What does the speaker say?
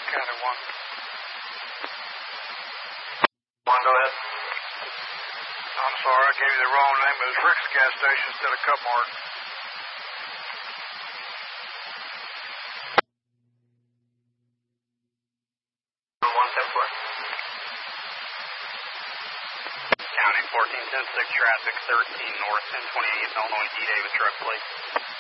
County 1. Go ahead. I'm sorry, I gave you the wrong name. It was Rick's gas station instead of Cup Mart. 110 County 14-10-6 traffic 13 north 1028 Illinois D. David truck plate.